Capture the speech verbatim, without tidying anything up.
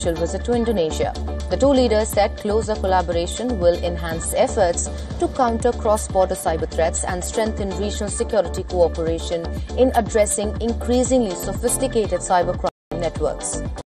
visit to Indonesia. The two leaders said closer collaboration will enhance efforts to counter cross-border cyber threats and strengthen regional security cooperation in addressing increasingly sophisticated cybercrime networks.